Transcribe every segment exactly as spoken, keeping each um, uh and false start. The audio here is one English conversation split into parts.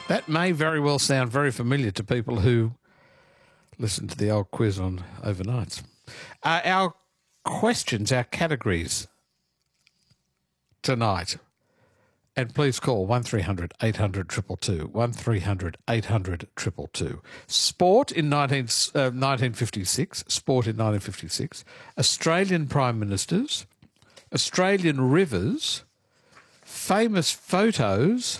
That may very well sound very familiar to people who listen to the old quiz on overnights. Uh, our questions, our categories tonight, and please call one three hundred eight hundred two two two, one three hundred eight hundred two two two. Sport in nineteen, uh, nineteen fifty-six, sport in nineteen fifty-six, Australian Prime Ministers, Australian rivers, famous photos,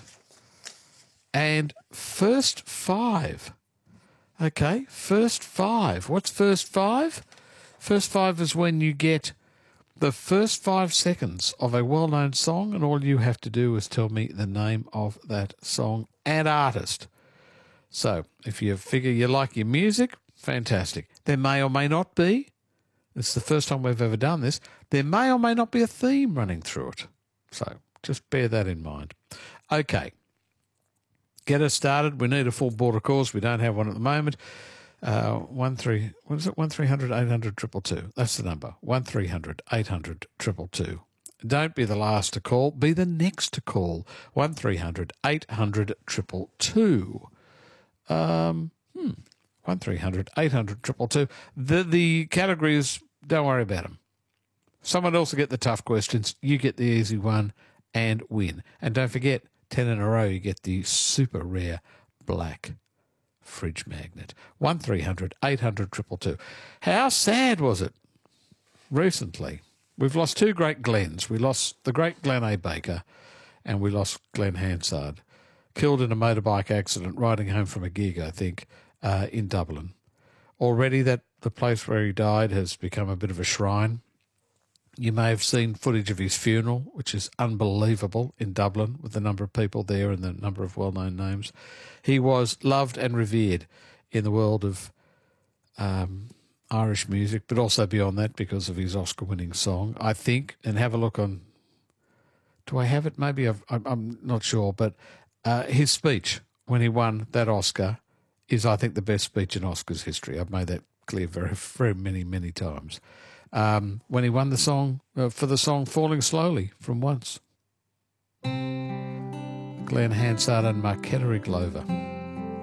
and first five. Okay, first five. What's first five? First five is when you get the first five seconds of a well-known song, and all you have to do is tell me the name of that song and artist. So, if you figure you like your music, fantastic. There may or may not be, it's the first time we've ever done this, there may or may not be a theme running through it. So, just bear that in mind. Okay. Get us started. We need a full border course. We don't have one at the moment. Uh, one three. What is it? One three hundred eight hundred triple two. That's the number. One three hundred eight hundred triple two. Don't be the last to call. Be the next to call. One three hundred eight hundred triple two. Um. Hmm. One three hundred eight hundred triple two. The the categories. Don't worry about them. Someone else will get the tough questions. You get the easy one and win. And don't forget. Ten in a row, you get the super rare black fridge magnet. One three hundred eight hundred triple two. How sad was it recently? We've lost two great Glens. We lost the great Glenn A. Baker and we lost Glenn Hansard, killed in a motorbike accident riding home from a gig, I think, uh, in Dublin. Already that the place where he died has become a bit of a shrine. You may have seen footage of his funeral, which is unbelievable, in Dublin, with the number of people there and the number of well-known names. He was loved and revered in the world of um, Irish music, but also beyond that because of his Oscar-winning song, I think. And have a look on... Do I have it? Maybe I've, I'm, I'm not sure. But uh, his speech when he won that Oscar is, I think, the best speech in Oscars history. I've made that clear very, very many, many times. Um, when he won the song, uh, for the song Falling Slowly from Once. Glenn Hansard and Marquetta Glover.